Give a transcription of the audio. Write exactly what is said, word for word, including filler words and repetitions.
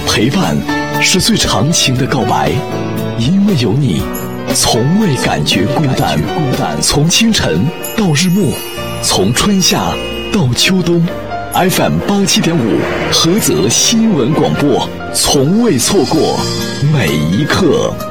陪伴是最长情的告白，因为有你，从未感觉孤单。从清晨到日暮，从春夏到秋冬 ，F M 八七点五，菏泽新闻广播，从未错过每一刻。